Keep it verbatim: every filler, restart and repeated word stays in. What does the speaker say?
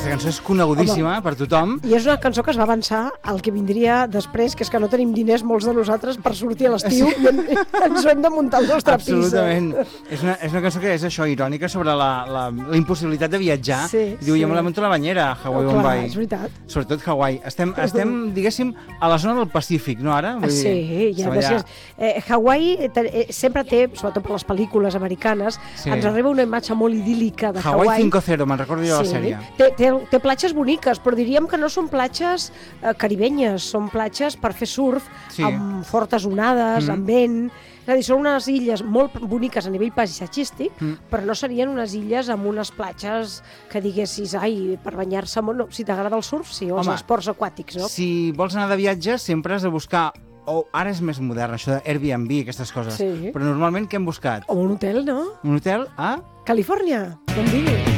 Aquesta cançó és conegudíssima Home, per tothom. I és una cançó que es va avançar al que vindria després, que és que no tenim diners molts de nosaltres per sortir a l'estiu sí. i en, ens ho hem de muntar al nostre Absolutament. pis. Absolutament. És una, és una cançó que és això, irònica sobre la, la, la impossibilitat de viatjar. Sí, Diu, sí. jo me la munto a la banyera, a Hawaii, oh, Bombay. És veritat. Sobretot Hawaii. Estem, estem, diguéssim, a la zona del Pacífic, no ara? Vull sí, dir, ja allà... eh, Hawaii eh, sempre té, sobretot per les pel·lícules americanes, sí. ens arriba una imatge molt idíl·lica de Hawaii. Hawaii cinc cero, me'n recordo jo sí. de la sèrie. Té, té, té platges boniques, però diríem que no són platges eh, caribenyes, són platges per fer surf, sí. amb fortes onades, mm. amb vent... És a dir, són unes illes molt boniques a nivell paisatgístic, mm. però no serien unes illes amb unes platges que diguessis, ai, per banyar-se... No, si t'agrada el surf, sí, o Home, els esports aquàtics, no? Si vols anar de viatge, sempre has de buscar... Oh, ara és més modern, això d'Airbnb, aquestes coses. Sí. Però normalment què hem buscat? O un hotel, no? Un hotel a... Califòrnia, com digui.